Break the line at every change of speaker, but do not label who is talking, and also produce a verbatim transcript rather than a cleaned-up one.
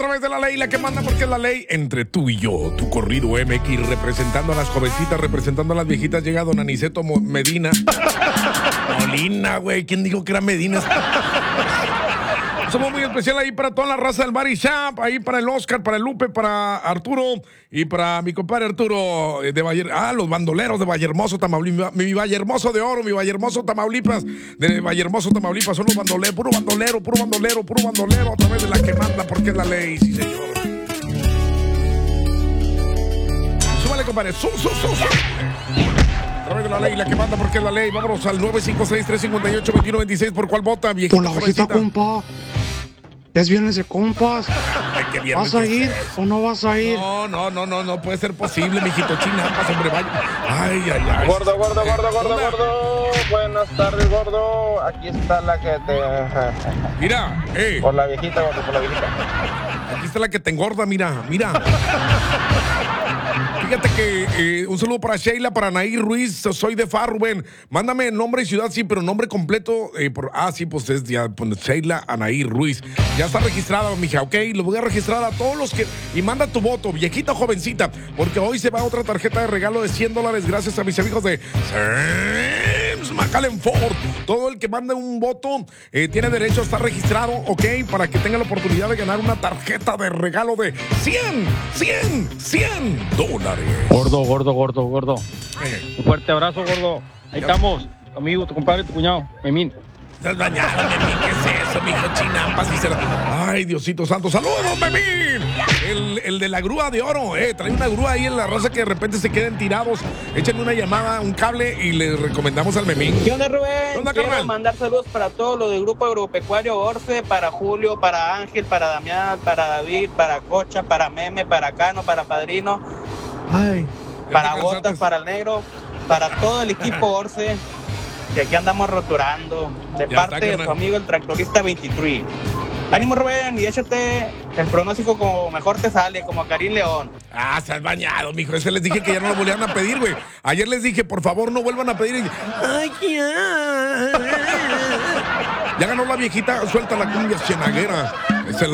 través de la ley, la que manda porque es la ley entre tú y yo. Tu corrido M X representando a las jovencitas, representando a las viejitas. Llega don Aniceto Medina. Molina, güey. ¿Quién dijo que era Medina? Somos muy especial ahí para toda la raza del Bari Shop, ahí para el Oscar, para el Lupe, para Arturo y para mi compadre Arturo de Valle, ah, los bandoleros de Vallehermoso, Tamaulipas, mi Vallehermoso de Oro, mi Vallehermoso Tamaulipas, de Vallehermoso Tamaulipas, son los bandoleros, puro bandolero, puro bandolero, puro bandolero, a través de la que manda porque es la ley, sí señor. Súbale, compadre, sub, sub, sub, sub. A través de la ley, la que manda porque es la ley. Vámonos al nueve cinco seis, tres cinco ocho, dos uno dos seis. ¿Por cuál vota, viejito?
Por la viejita, compa. Es viernes de compas.
Ay, qué viernes.
¿Vas a ir o no vas a ir?
No, no, no, no, no puede ser posible, mijito. Chinampas, hombre, vaya. Ay, ay, ay.
Gordo, gordo, gordo, gordo, gordo. Buenas tardes, gordo. Aquí está la que te...
Mira, eh.
Por la viejita, gordo, por la viejita.
Aquí está la que te engorda, mira, mira. Fíjate que eh, un saludo para Sheila, para Anaí Ruiz, soy de F A, Rubén. Mándame nombre y ciudad, sí, pero nombre completo. Eh, por, ah, sí, pues es ya, pues, Sheila Anaí Ruiz. Ya está registrada, mija, ok. Lo voy a registrar a todos los que. Y manda tu voto, viejita o jovencita, porque hoy se va otra tarjeta de regalo de cien dólares gracias a mis amigos de Sam's McAllen Ford. Todo el que manda un voto eh, tiene derecho a estar registrado, ok, para que tenga la oportunidad de ganar una tarjeta de regalo de cien, cien, cien dólares.
Gordo, gordo, gordo, gordo.
Eh.
Un fuerte abrazo, gordo. Ahí
Ya.
estamos. Tu amigo, tu compadre, tu cuñado, Memín.
Estás dañado, Memín. ¿Qué es eso, mijo? Chinampas y será. Ay, Diosito santo. ¡Saludos, Memín! El, el de la grúa de oro, eh. Trae una grúa ahí en la raza que de repente se queden tirados. Échenle una llamada, un cable y le recomendamos al Memín.
¿Qué onda, Rubén?
¿Qué onda,
Quiero
carnal?
mandar saludos para todos los del Grupo Agropecuario Orce, para Julio, para Ángel, para Damián, para David, para Cocha, para Meme, para Cano, para Padrino,
Ay,
para
te
Botas,
cansaste.
para el Negro, para todo el equipo Orce, que aquí andamos roturando, de
Ya
parte
está,
de
carnal.
su amigo el tractorista veintitrés. Ánimo, Rubén, y échate el pronóstico como mejor te sale, como a Karim León.
Ah, se has bañado, mijo. Ese les dije que ya no lo volvieran a pedir, güey. Ayer les dije, por favor, no vuelvan a pedir. Y- Ay, ya. Ya ganó la viejita, suelta la cumbia cienaguera. Es el